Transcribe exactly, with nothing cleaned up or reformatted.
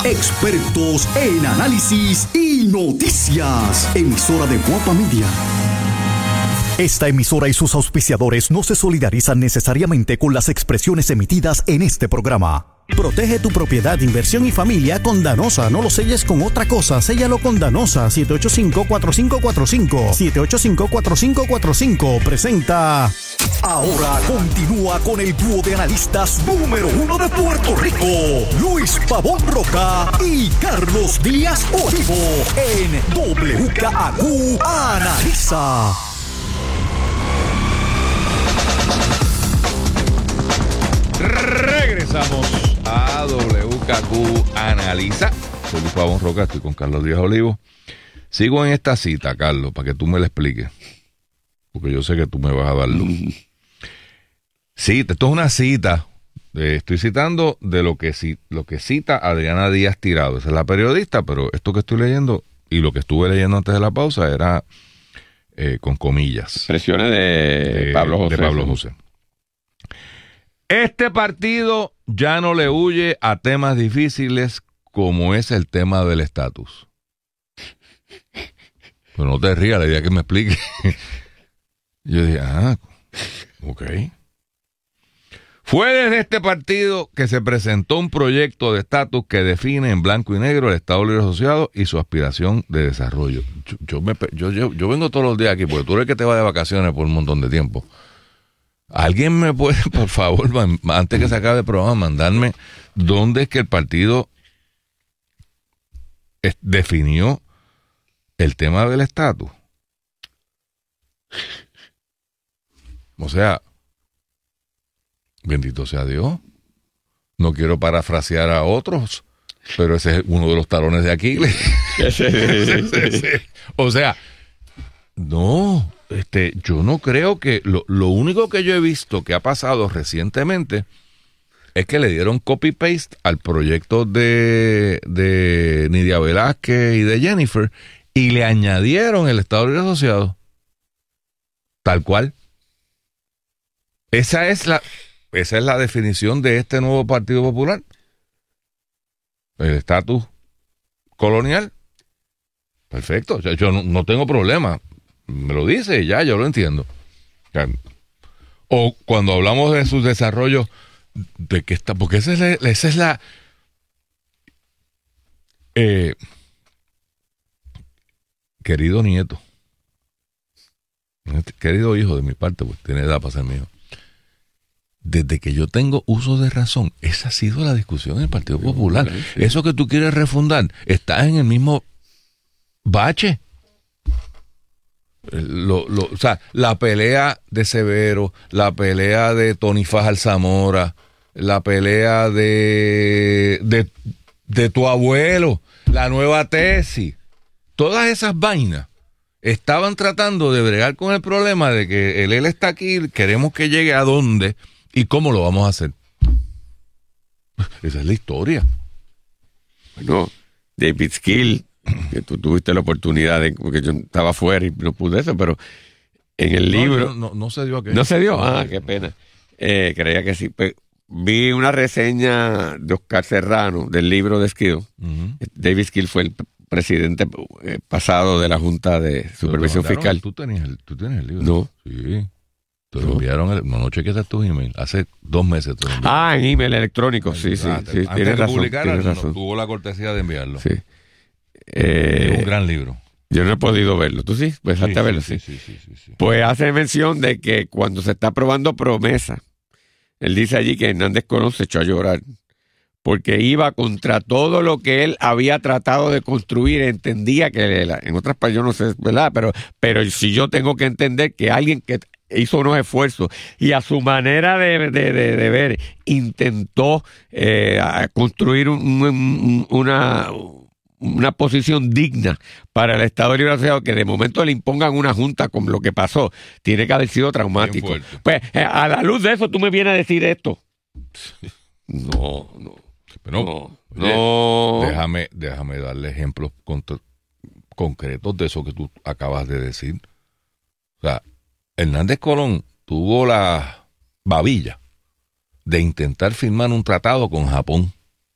expertos en análisis y noticias. Emisora de Guapa Media. Esta emisora y sus auspiciadores no se solidarizan necesariamente con las expresiones emitidas en este programa. Protege tu propiedad, inversión y familia con Danosa. No lo selles con otra cosa, séllalo con Danosa. siete ocho cinco, cuatro cinco cuatro cinco. siete ocho cinco, cuatro cinco cuatro cinco. Presenta. Ahora continúa con el dúo de analistas número uno de Puerto Rico, Luis Pavón Roca y Carlos Díaz Olivo, en W K A Q Analiza. Regresamos a W K Q Analiza. Soy Luis Pavón Roca, estoy con Carlos Díaz Olivo. Sigo en esta cita, Carlos, para que tú me la expliques, porque yo sé que tú me vas a dar luz. Sí, esto es una cita. Eh, estoy citando de lo que, lo que cita Adriana Díaz Tirado. Esa es la periodista, pero esto que estoy leyendo y lo que estuve leyendo antes de la pausa era eh, con comillas. Expresiones de, de Pablo José. De Pablo José. Este partido ya no le huye a temas difíciles como es el tema del estatus. Pero no te rías, la idea que me explique. Yo dije, ah, ok. Fue desde este partido que se presentó un proyecto de estatus que define en blanco y negro el Estado Libre Asociado y su aspiración de desarrollo. Yo, yo, me, yo, yo, yo vengo todos los días aquí porque tú eres el que te va de vacaciones por un montón de tiempo. ¿Alguien me puede, por favor, antes que se acabe el programa, mandarme dónde es que el partido es, definió el tema del estatus? O sea, bendito sea Dios. No quiero parafrasear a otros, pero ese es uno de los talones de Aquiles. O sea, no, este, yo no creo que lo, lo único que yo he visto que ha pasado recientemente es que le dieron copy-paste al proyecto de, de Nidia Velázquez y de Jennifer y le añadieron el Estado Libre Asociado. Tal cual. Esa es la, esa es la definición de este nuevo Partido Popular. El estatus colonial. Perfecto. O sea, yo no, no tengo problema. Me lo dice, ya, yo lo entiendo. O cuando hablamos de sus desarrollos, de que está, porque esa es la, esa es la eh, querido nieto, querido hijo de mi parte, pues tiene edad para ser mío. Desde que yo tengo uso de razón, esa ha sido la discusión en el Partido Popular. Sí. Eso que tú quieres refundar, está en el mismo bache. Lo, lo, o sea, la pelea de Severo, la pelea de Tony Fajal Zamora, la pelea de, de, de tu abuelo, la nueva tesis, todas esas vainas estaban tratando de bregar con el problema de que él, él está aquí, queremos que llegue a dónde y cómo lo vamos a hacer. Esa es la historia. Bueno, David Skill, que tú tuviste la oportunidad de, porque yo estaba fuera y no pude eso, pero en el no, libro... No, no, no se dio aquello. ¿No se dio? Ah, qué pena. Eh, creía que sí. Pues, vi una reseña de Oscar Serrano del libro de Skill. Uh-huh. David Skill fue el presidente eh, pasado de la Junta de Supervisión Fiscal. ¿Tú tenías el, ¿Tú tienes el libro? No. Sí. Te lo enviaron, el, no, no chequeaste tus email. Hace dos meses te lo enviaron. Ah, en email electrónico, sí, sí. Ah, sí antes tienes de razón, publicara, tienes razón. No, tuvo la cortesía de enviarlo. Sí. Eh, es un gran libro. Yo no he podido verlo. ¿Tú sí? Pues sí, a verlo, sí, sí. Sí, sí, sí, sí. Pues hace mención de que cuando se está aprobando promesa, él dice allí que Hernández Colón se echó a llorar porque iba contra todo lo que él había tratado de construir. Entendía que, en otras palabras, yo no sé, ¿verdad? Pero, pero si yo tengo que entender que alguien que hizo unos esfuerzos y a su manera de, de, de, de ver intentó eh, construir un, un, una... una posición digna para el Estado Libre Asociado, que de momento le impongan una junta con lo que pasó, tiene que haber sido traumático. Pues eh, a la luz de eso tú me vienes a decir esto. No, no. Pero no, oye, no. Déjame, déjame darle ejemplos contra, concretos de eso que tú acabas de decir. O sea, Hernández Colón tuvo la babilla de intentar firmar un tratado con Japón.